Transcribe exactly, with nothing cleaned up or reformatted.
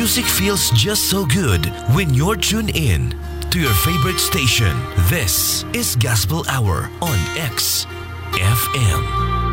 Music feels just so good when you're tuned in to your favorite station. This is Gospel Hour on X F M.